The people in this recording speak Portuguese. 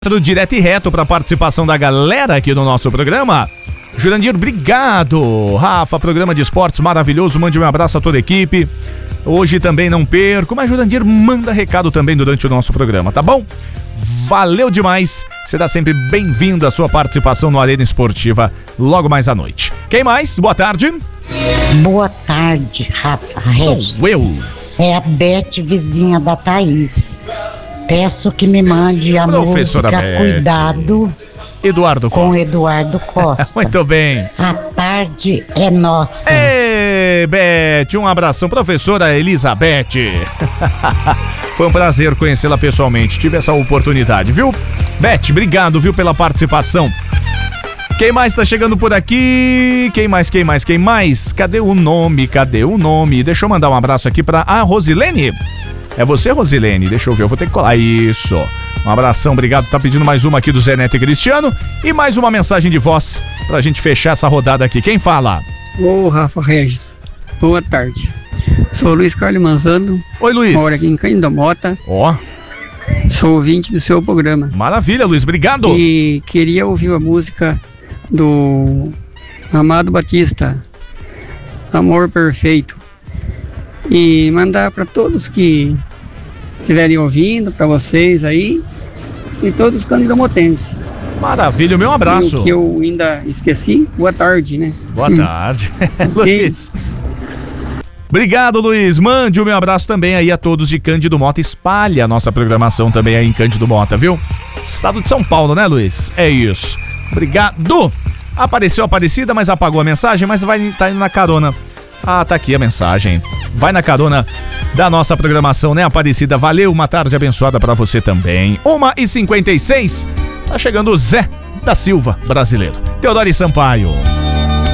Direto e reto para a participação da galera aqui no nosso programa. Jurandir, obrigado. Rafa, programa de esportes maravilhoso, mande um abraço a toda a equipe. Hoje também não perco, mas Jurandir manda recado também durante o nosso programa, tá bom? Valeu demais, será sempre bem-vindo a sua participação no Arena Esportiva logo mais à noite. Quem mais? Boa tarde. Boa tarde, Rafa. Sou eu. É a Beth, vizinha da Thaís. Peço que me mande a Professora música Beth. Cuidado Eduardo com Costa. Eduardo Costa. Muito bem. A tarde é nossa. Ei, Beth, um abração, professora Elizabeth. Foi um prazer conhecê-la pessoalmente, tive essa oportunidade, viu? Beth, obrigado, viu, pela participação. Quem mais tá chegando por aqui? Quem mais? Cadê o nome? Deixa eu mandar um abraço aqui pra a Rosilene. É você, Rosilene? Deixa eu ver, eu vou ter que colar. Isso. Um abração, obrigado. Tá pedindo mais uma aqui do Zé Neto e Cristiano. E mais uma mensagem de voz pra gente fechar essa rodada aqui. Quem fala? Ô, Rafa Regis. Boa tarde. Sou o Luiz Carlos Manzano. Oi, Luiz. Moro aqui em Cândido Mota. Ó. Sou ouvinte do seu programa. Maravilha, Luiz. Obrigado. E queria ouvir a música do Amado Batista, Amor Perfeito. E mandar para todos que estiverem ouvindo, para vocês aí, e todos os candidamotenses. Maravilha, meu abraço. E o que eu ainda esqueci, boa tarde, né? Boa tarde, Luiz. Obrigado, Luiz. Mande o meu abraço também aí a todos de Cândido Mota. Espalhe a nossa programação também aí em Cândido Mota, viu? Estado de São Paulo, né, Luiz? É isso. Obrigado. Apareceu a Aparecida, mas apagou a mensagem, mas tá indo na carona. Ah, tá aqui a mensagem. Vai na carona da nossa programação, né, Aparecida? Valeu, uma tarde abençoada pra você também. 1h56, tá chegando o Zé da Silva, brasileiro. Teodoro Sampaio.